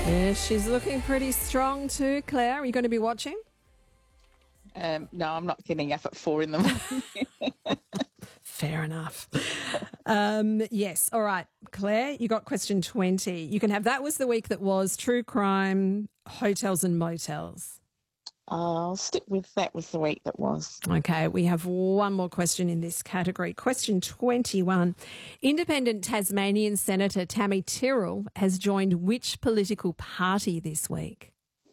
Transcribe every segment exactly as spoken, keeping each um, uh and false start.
Yeah, she's looking pretty strong too, Claire. Are you going to be watching? Um, no, I'm not getting up at four in the morning. Fair enough. Um, yes. All right. Claire, you got question twenty. You can have that was the week that was true crime, hotels and motels. I'll stick with that was the week that was. Okay, we have one more question in this category. Question twenty-one. Independent Tasmanian Senator Tammy Tyrrell has joined which political party this week?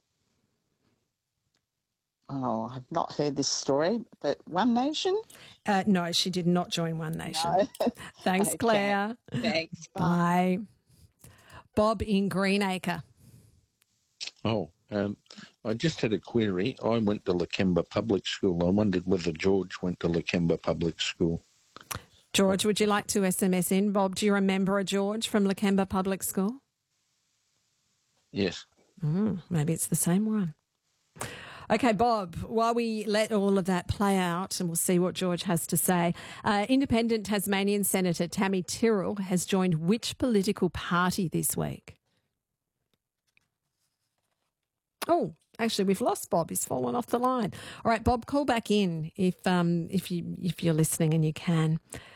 Oh, I've not heard this story, but One Nation? Uh, no, she did not join One Nation. No. Thanks, Okay. Claire. Thanks. Bye. Bob in Greenacre. Oh, um, I just had a query. I went to Lakemba Public School. I wondered whether George went to Lakemba Public School. George, would you like to S M S in? Bob, do you remember a George from Lakemba Public School? Yes. Mm, maybe it's the same one. Okay, Bob, while we let all of that play out and we'll see what George has to say, uh, Independent Tasmanian Senator Tammy Tyrrell has joined which political party this week? Oh, actually, we've lost Bob. He's fallen off the line. All right, Bob, call back in if um if you if you're listening and you can.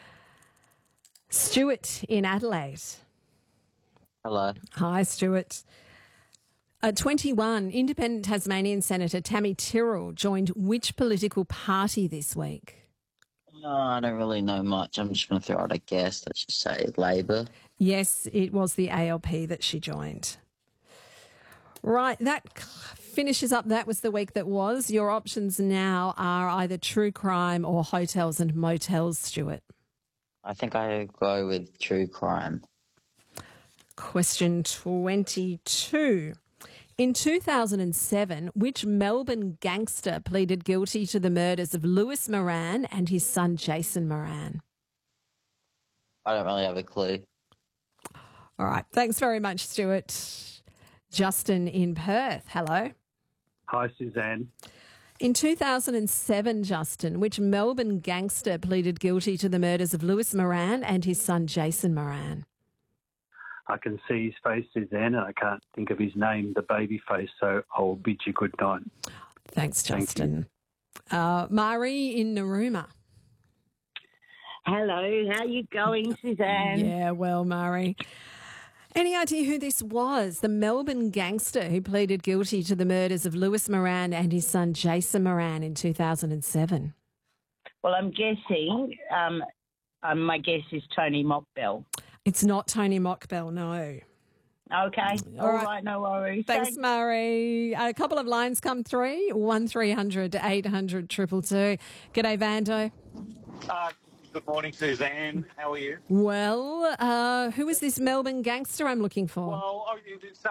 Stuart in Adelaide. Hello. Hi, Stuart. Uh, twenty-one, Independent Tasmanian Senator Tammy Tyrrell joined which political party this week? Oh, I don't really know much. I'm just going to throw out a guess. Let's just say Labor. Yes, it was the A L P that she joined. Right, that finishes up. That was the week that was. Your options now are either true crime or hotels and motels, Stuart. I think I go with true crime. Question twenty-two. In two thousand seven, which Melbourne gangster pleaded guilty to the murders of Lewis Moran and his son Jason Moran? I don't really have a clue. All right. Thanks very much, Stuart. Justin in Perth. Hello. Hi, Suzanne. In two thousand seven, Justin, which Melbourne gangster pleaded guilty to the murders of Lewis Moran and his son Jason Moran? I can see his face, Suzanne, and I can't think of his name, the baby face, so I'll bid you good night. Thanks, Thank Justin. uh, Mari in Narooma. Hello, how you going, Suzanne? Yeah, well, Mari. Any idea who this was? The Melbourne gangster who pleaded guilty to the murders of Lewis Moran and his son Jason Moran in two thousand seven? Well, I'm guessing, um, um, my guess is Tony Mockbell. It's not Tony Mockbell, no. Okay, All all right. right, no worries. Thanks, Thanks. Murray. A couple of lines come through, one three hundred eight hundred two two two. G'day, Vando. Uh, good morning, Suzanne. How are you? Well, uh, who is this Melbourne gangster I'm looking for? Well, oh, it's